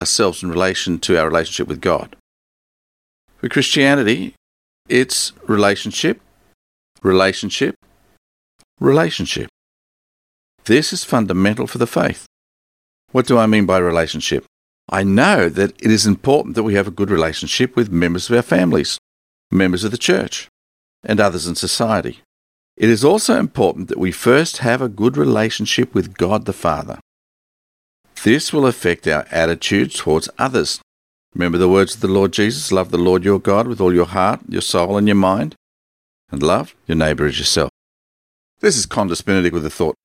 ourselves in relation to our relationship with God. For Christianity, it's relationship, relationship, relationship. This is fundamental for the faith. What do I mean by relationship? I know that it is important that we have a good relationship with members of our families, members of the church, and others in society. It is also important that we first have a good relationship with God the Father. This will affect our attitude towards others. Remember the words of the Lord Jesus, love the Lord your God with all your heart, your soul and your mind, and love your neighbour as yourself. This is Qantas Benedict with a thought.